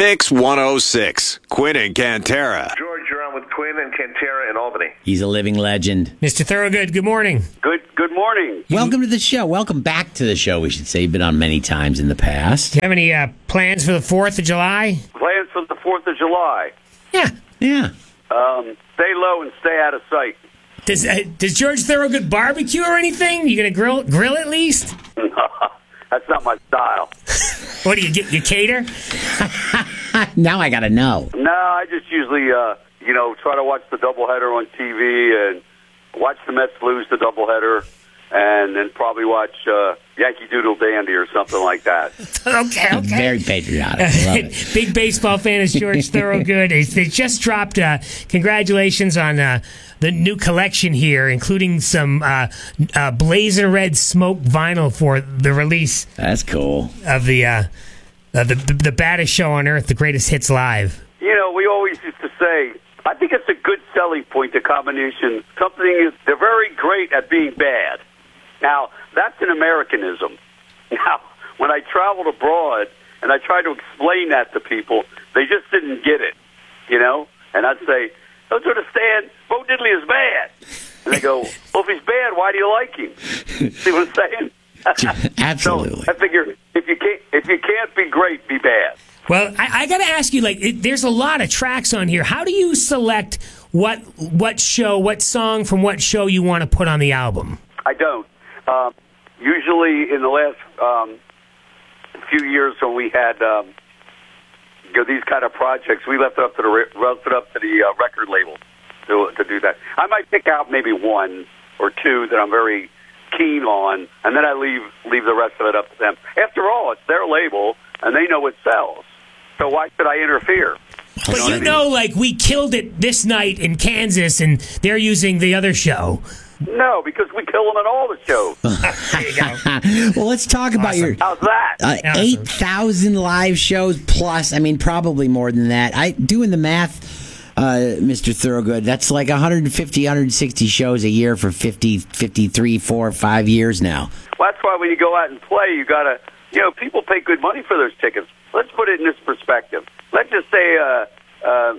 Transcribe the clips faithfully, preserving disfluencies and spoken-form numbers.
Mix one oh six. Quinn and Cantera. George, you're on with Quinn and Cantera in Albany. He's a living legend. Mister Thorogood, good morning. Good good morning. Welcome to the show. Welcome back to the show, we should say. You've been on many times in the past. Do you have any uh, plans for the fourth of July? Plans for the fourth of July. Yeah. Yeah. Um, stay low and stay out of sight. Does uh, does George Thorogood barbecue or anything? You gonna grill grill at least? That's not my style. What do you get? You cater? Now I gotta know. No, I just usually, uh, you know, try to watch the doubleheader on T V and watch the Mets lose the doubleheader, and then probably watch uh, Yankee Doodle Dandy or something like that. okay, okay. Very patriotic. I love it. Big baseball fan is George Thorogood. They just dropped. Uh, congratulations on uh, the new collection here, including some uh, uh, blazer red smoke vinyl for the release That's cool. of the uh, uh, the, the the baddest show on earth, the greatest hits live. You know, we always used to say, I think it's a good selling point, the combination. Something is, they're very great at being bad. Now, that's an Americanism. Now, when I traveled abroad and I tried to explain that to people, they just didn't get it, you know? And I'd say, don't you understand? Bo Diddley is bad. And they go, well, if he's bad, why do you like him? See what I'm saying? Absolutely. So I figure if you can't if you can't be great, be bad. Well, I, I got to ask you, like, it, there's a lot of tracks on here. How do you select what what show, what song from what show you want to put on the album? I don't. Um, usually, in the last um, few years, when we had um, you know, these kind of projects, we left it up to the left it up to the uh, record label to to do that. I might pick out maybe one or two that I'm very keen on, and then I leave leave the rest of it up to them. After all, it's their label, and they know what sells. So why should I interfere? But you know, like, we killed it this night in Kansas, and they're using the other show. No, because we kill them in all the shows. There you go. Well, let's talk about your How's that? uh, Awesome. eight thousand live shows plus. I mean, probably more than that. I doing the math, uh, Mister Thorogood. That's like one hundred fifty, one hundred sixty shows a year for fifty, fifty-three, four, five years now. Well, that's why when you go out and play, you got to, you know, people pay good money for those tickets. Let's put it in this perspective. Let's just say uh, uh,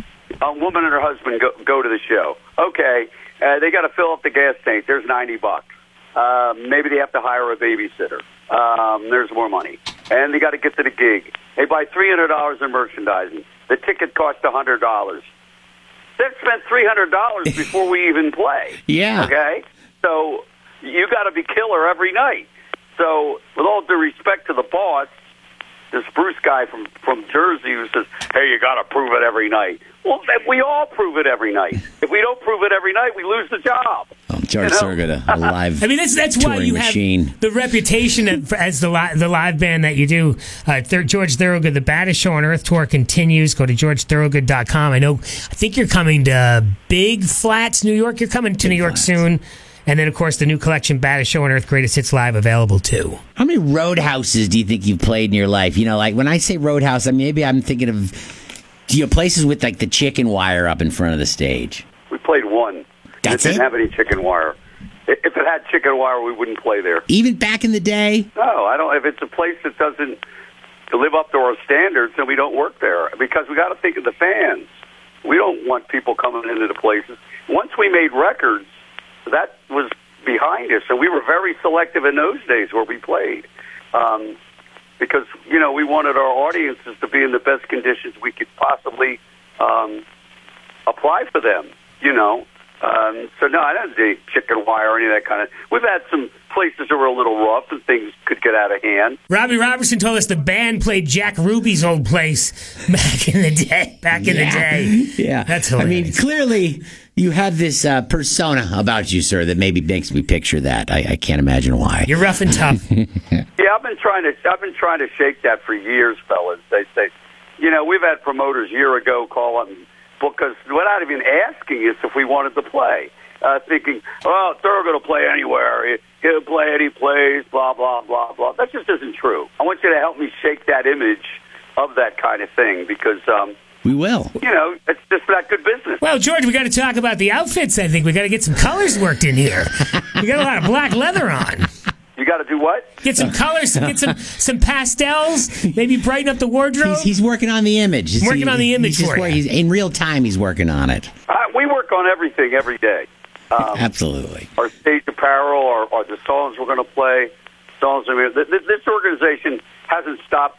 a woman and her husband go, go to the show. Okay, uh, they got to fill up the gas tank. There's ninety bucks. Uh, maybe they have to hire a babysitter. Um, there's more money. And they got to get to the gig. They buy three hundred dollars in merchandising. The ticket costs one hundred dollars. They've spent three hundred dollars before we even play. Yeah. Okay? So you got to be killer every night. So with all due respect to the boss, this Bruce guy from, from Jersey who says, hey, you got to prove it every night. Well, we all prove it every night. If we don't prove it every night, we lose the job. Oh, George You know? Thorogood, a, a live I mean, that's that's why touring you machine. have the reputation of, as the li- the live band that you do. Uh, Thur- George Thorogood, the baddest show on earth tour continues. Go to george thorogood dot com. I know. I think you're coming to Big Flats, New York. You're coming to Big New York Flats. soon. And then, of course, the new collection, Baddest Show on Earth, Greatest Hits Live, available too. How many roadhouses do you think you've played in your life? You know, like when I say roadhouse, I mean, maybe I'm thinking of you know, places with like the chicken wire up in front of the stage. We played one. That's it didn't it? have any chicken wire. I- If it had chicken wire, we wouldn't play there. Even back in the day? No, I don't. If it's a place that doesn't live up to our standards, then we don't work there. Because we got to think of the fans. We don't want people coming into the places. Once we made records, that was behind us, and we were very selective in those days where we played, um, because you know we wanted our audiences to be in the best conditions we could possibly um, apply for them. You know, um, so no, I don't do chicken wire or any of that kind of. We've had some places that were a little rough and things could get out of hand. Robbie Robertson told us the band played Jack Ruby's old place back in the day. Back in yeah. the day. Yeah. That's hilarious. I mean, clearly you have this uh, persona about you, sir, that maybe makes me picture that. I, I can't imagine why. You're rough and tough. Yeah, I've been trying to. I've been trying to shake that for years, fellas. They say, you know, we've had promoters a year ago call up and book us without even asking us if we wanted to play, uh, thinking, "Oh, they're going to play anywhere. He'll play any place." Blah blah blah blah. That just isn't true. I want you to help me shake that image of that kind of thing because, um, We will. you know, it's just not good business. Well, George, we got to talk about the outfits. I think we got to get some colors worked in here. We got a lot of black leather on. You got to do what? Get some colors, get some some pastels, maybe brighten up the wardrobe. He's, he's working on the image. He's, working he, on the image he's for wor- you. He's, in real time, he's working on it. Uh, we work on everything every day. Um, Absolutely. Our stage apparel, or, or the songs we're going to play, songs. I mean, th- th- this organization hasn't stopped